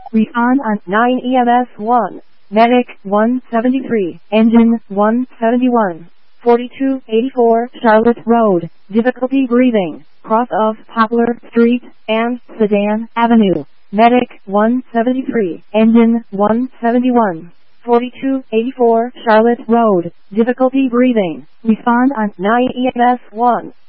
Respond on 9 EMS 1. Medic 173. Engine 171. 4284 Charlotte Road. Difficulty breathing. Cross of Poplar Street and Sedan Avenue. Medic 173. Engine 171. 4284 Charlotte Road. Difficulty breathing. Respond on 9 EMS 1.